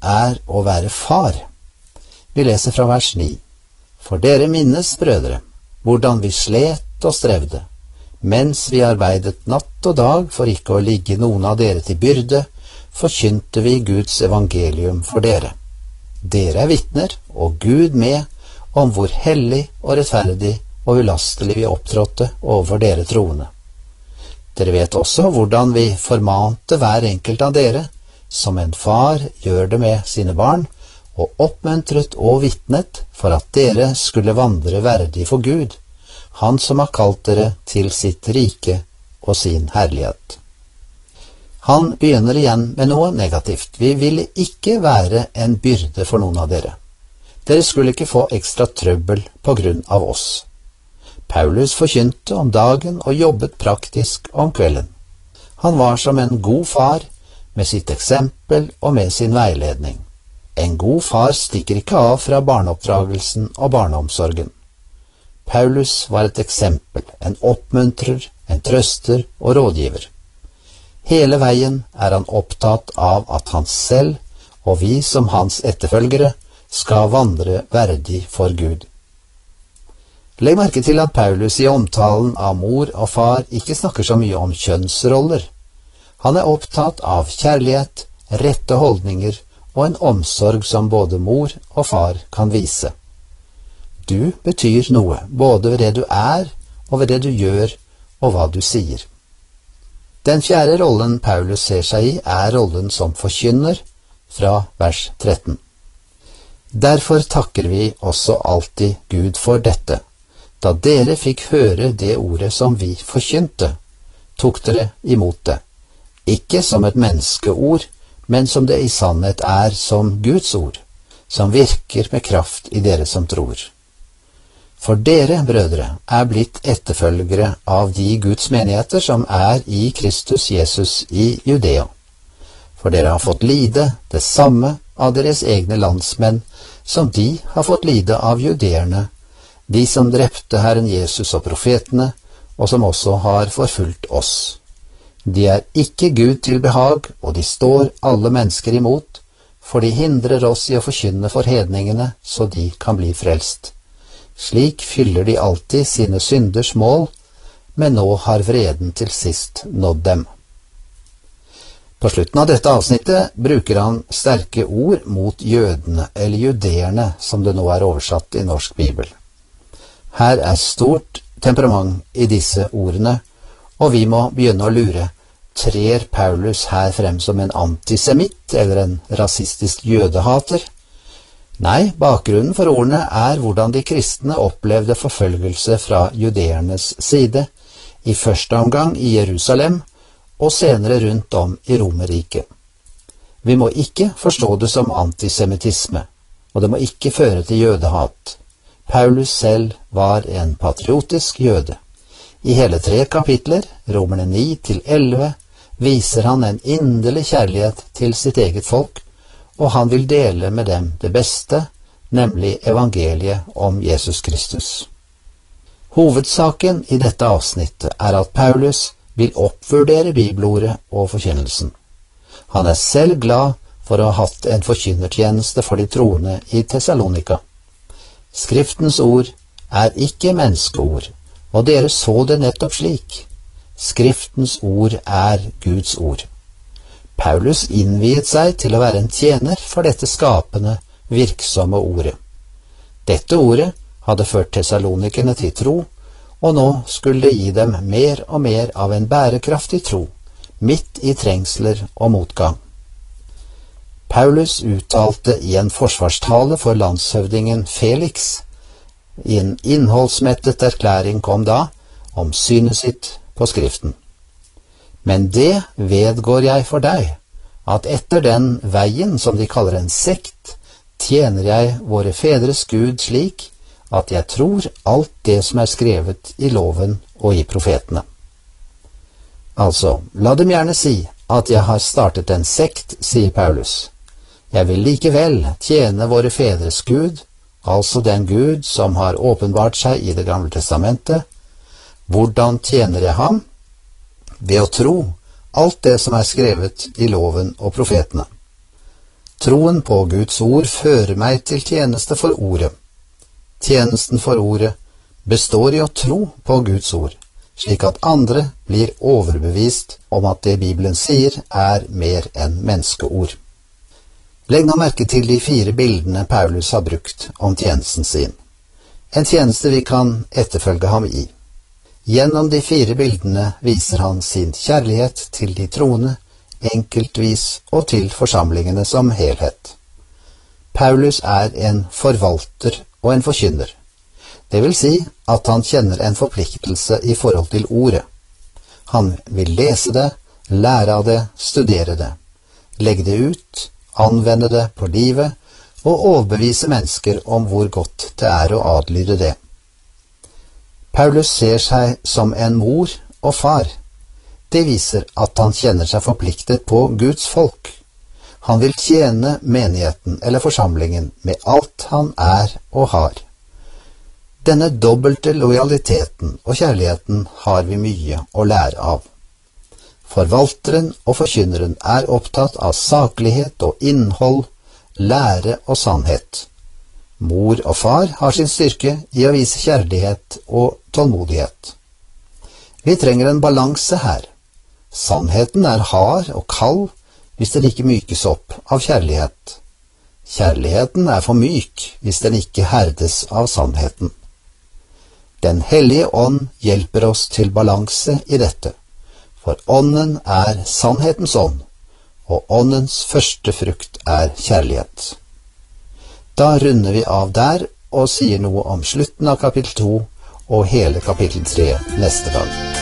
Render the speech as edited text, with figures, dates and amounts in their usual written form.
er å være far. Vi leser fra vers 9. For dere minnes, brødre, hvordan vi slet og strevde, mens vi arbeidet natt og dag for ikke å ligge noen av dere til byrde, forkynte vi Guds evangelium for dere. Dere er vitner, og Gud med, om hvor hellig og rettferdig og ulastelig vi opptrådte overfor dere troende. Dere vet også hvordan vi formante hver enkelt av dere, som en far gjør det med sine barn, og oppmuntret og vitnet for at dere skulle vandre verdig for Gud, han som har kalt dere til sitt rike og sin herlighet. Han begynner igjen med noe negativt. Vi ville ikke være en byrde for noen av dere. Dere skulle ikke få ekstra trøbbel på grunn av oss. Paulus forkynte om dagen og jobbet praktisk om kvelden. Han var som en god far med sitt eksempel og med sin veiledning. En god far stikker ikke av fra barneoppdragelsen og barneomsorgen. Paulus var et eksempel, en oppmuntrer, en trøster og rådgiver. Hele veien er han opptatt av at han selv og vi som hans etterfølgere skal vandre verdig for Gud. Legg merke til at Paulus i omtalen av mor og far ikke snakker så mye om kjønnsroller. Han er opptatt av kjærlighet, rette holdninger og en omsorg som både mor og far kan vise. Du betyr noe, både ved det du er og ved det du gjør og hva du sier. Den fjerde rollen Paulus ser seg i er rollen som forkynner, fra vers 13. Derfor takker vi også alltid Gud for dette. Da dere fikk høre det ordet som vi forkynte, tok dere imot det. Ikke som et menneskeord, men som det i sannhet er som Guds ord, som virker med kraft i dere som tror. For dere, brødre, er blitt etterfølgere av de Guds menigheter som er i Kristus Jesus i Judea. For dere har fått lide det samme av deres egne landsmenn som de har fått lide av judeerne, de som drepte Herren Jesus og profetene, og som også har forfulgt oss. De er ikke Gud til behag, og de står alle mennesker imot, for de hindrer oss i å forkynne for hedningene, så de kan bli frelst. Slik fyller de alltid sine synders mål, men nå har vreden til sist nådd dem. På slutten av dette avsnittet bruker han sterke ord mot jødene, eller judeerne, som det nå er oversatt i norsk bibel. Her er stort temperament i disse ordene, og vi må begynne å lure. Trer Paulus her frem som en antisemitt eller en rasistisk jødehater? Nei, bakgrunnen for ordene er hvordan de kristne opplevde forfølgelse fra judeernes side, i første omgang i Jerusalem, og senere rundt om i Romerriket. Vi må ikke forstå det som antisemittisme, og det må ikke føre til jødehat. Paulus selv var en patriotisk jøde. I hele 3 kapitler, Romerne 9-11, viser han en inderlig kjærlighet til sitt eget folk, og han vil dele med dem det beste, nemlig evangeliet om Jesus Kristus. Hovedsaken i dette avsnittet er at Paulus vil oppvurdere bibelordet og forkynnelsen. Han er selv glad for å ha hatt en forkynnertjeneste for de troende i Thessalonika. Skriftens ord er ikke menneskeord, og dere så det nettopp slik. Skriftens ord er Guds ord. Paulus innviet seg til å være en tjener for dette skapende, virksomme ordet. Dette ordet hadde ført Thessalonikerne til tro, og nå skulle det gi dem mer og mer av en bærekraftig tro, midt i trengsler og motgang. Paulus uttalte i en forsvarstale for landshøvdingen Felix. I en innholdsmettet erklæring kom da om synet sitt på Skriften. Men det vedgår jeg for deg, at etter den veien som de kaller en sekt, tjener jeg våre fedres Gud slik, at jeg tror alt det som er skrevet i loven og i profetene. Altså, la dem gjerne si at jeg har startet en sekt, sier Paulus. Jeg vil likevel tjene våre fedres Gud, altså den Gud som har åpenbart seg i Det gamle testamentet. Hvordan tjener jeg ham? Ved å tro alt det som er skrevet i loven og profetene. Troen på Guds ord fører meg til tjeneste for ordet. Tjenesten for ordet består i å tro på Guds ord, slik at andre blir overbevist om at det Bibelen sier er mer enn menneskeord. Legg nå merke til de 4 bildene Paulus har brukt om tjenesten sin. En tjeneste vi kan etterfølge ham i. Gjennom de 4 bildene viser han sin kjærlighet til de troende, enkeltvis og til forsamlingene som helhet. Paulus er en forvalter og en forkynner. Det vil si at han kjenner en forpliktelse i forhold til ordet. Han vil lese det, lære av det, studere det, legge det ut, anvende det på livet og overbevise mennesker om hvor godt det er å adlyde det. Paulus ser seg som en mor og far. Det viser at han kjenner seg forpliktet på Guds folk. Han vil tjene menigheten eller forsamlingen med alt han er og har. Denne dobbelte lojaliteten og kjærligheten har vi mye å lære av. Forvalteren og forkynneren er opptatt av saklighet og innhold, lære og sannhet. Mor og far har sin styrke i å vise kjærlighet og tålmodighet. Vi trenger en balanse her. Sannheten er hard og kald hvis den ikke mykes opp av kjærlighet. Kjærligheten er for myk hvis den ikke herdes av sannheten. Den hellige ånd hjelper oss til balanse i dette, for ånden er sannhetens ånd, og åndens første frukt er kjærlighet. Da runder vi av der og sier noe om slutten av kapittel 2 og hele kapittel 3 neste gang.